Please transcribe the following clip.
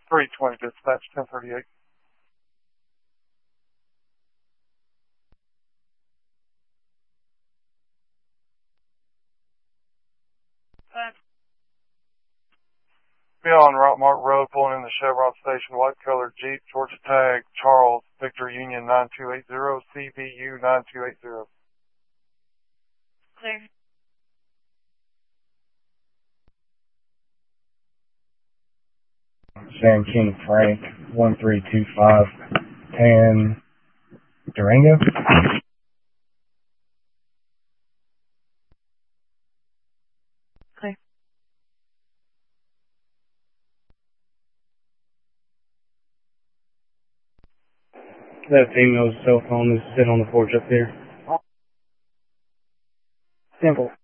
320 dispatch, 1038. Be on Rockmart Road, pulling in the Chevron station, white colored Jeep, Georgia tag, Charles, Victor Union 9280, CBU 9280. Clear. Sam King Frank, 132510 Durango. Clear. That female's cell phone is sitting on the porch up there. Simple.